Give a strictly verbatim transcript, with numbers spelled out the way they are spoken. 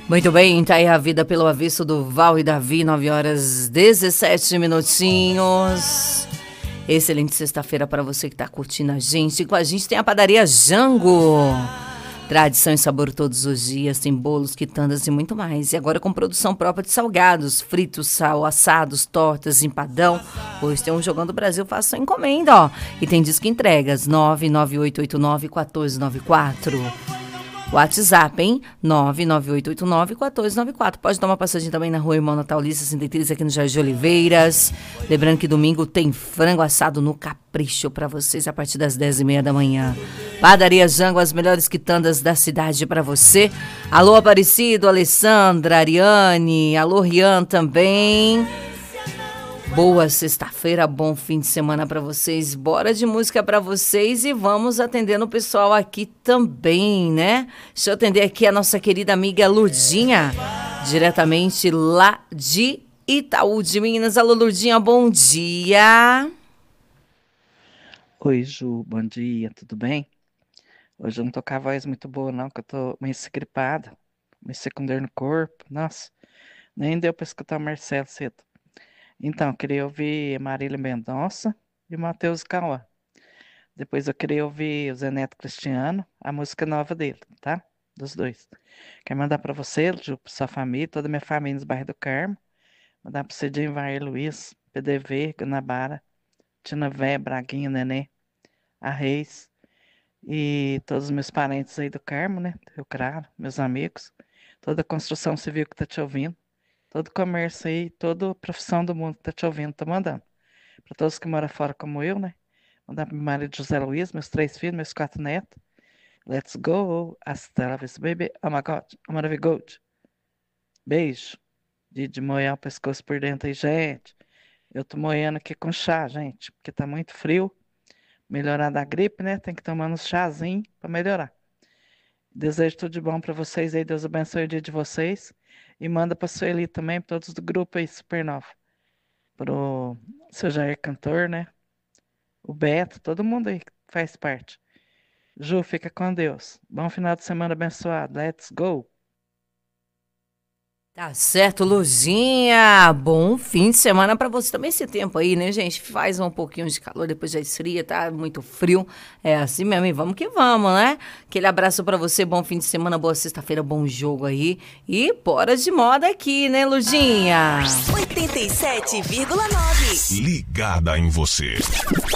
Muito bem, tá aí a vida pelo avesso do Val e Davi, nove horas dezessete minutinhos. Excelente sexta-feira para você que tá curtindo a gente. Com a gente tem a padaria Jango. Tradição e sabor todos os dias, tem bolos, quitandas e muito mais. E agora com produção própria de salgados, fritos, sal, assados, tortas, empadão. Hoje tem um Jogão do Brasil, faça sua encomenda, ó. E tem disco entregas, nove nove oito oito nove, um quatro nove quatro. WhatsApp, hein? nove nove oito oito nove, um quatro nove quatro. Pode dar uma passadinha também na rua Irmão Natal Lista sessenta e três, aqui no Jardim Oliveiras. Lembrando que domingo tem frango assado no Capricho para vocês a partir das dez e meia da manhã. Padaria Jango, as melhores quitandas da cidade para você. Alô, Aparecido, Alessandra, Ariane. Alô, Rian também. Boa sexta-feira, bom fim de semana para vocês. Bora de música para vocês e vamos atendendo o pessoal aqui também, né? Deixa eu atender aqui a nossa querida amiga Lurdinha, diretamente lá de Itaú de Minas. Alô, Lurdinha, bom dia. Oi, Ju, bom dia, tudo bem? Hoje eu não tô com a voz muito boa, não, que eu tô meio gripada, meio com dor no corpo. Nossa, nem deu pra escutar o Marcelo cedo. Então, eu queria ouvir Marília Mendonça e o Matheus Cauã. Depois eu queria ouvir o Zé Neto Cristiano, a música nova dele, tá? Dos dois. Quero mandar pra você, Ju, pra sua família, toda a minha família nos bairros do Carmo. Mandar pra você, Dinvair Luiz, P D V, Guanabara, Tina Vé, Braguinha, Nenê, a Reis. E todos os meus parentes aí do Carmo, né? Rio Claro, meus amigos. Toda a construção civil que tá te ouvindo. Todo comércio aí, toda profissão do mundo que tá te ouvindo, tô mandando. Para todos que moram fora como eu, né? Mandar pro meu marido José Luiz, meus três filhos, meus quatro netos. Let's go. Hasta la vista, baby. Oh my God. I'm gonna be good. Beijo. De, de moer o pescoço por dentro aí, gente. Eu tô moendo aqui com chá, gente, porque tá muito frio. Melhorar da gripe, né? Tem que tomar uns chazinhos para melhorar. Desejo tudo de bom para vocês aí. Deus abençoe o dia de vocês. E manda pra Sueli também, pra todos do grupo aí, Supernova. Pro seu Jair Cantor, né? O Beto, todo mundo aí que faz parte. Ju, fica com Deus. Bom final de semana abençoado. Let's go! Tá certo, Luzinha. Bom fim de semana para você também. Esse tempo aí, né, gente? Faz um pouquinho de calor, depois já esfria, tá muito frio. É assim mesmo, e vamos que vamos, né? Aquele abraço para você, bom fim de semana, boa sexta-feira, bom jogo aí. E bora de moda aqui, né, Luzinha? oitenta e sete vírgula nove. Ligada em você.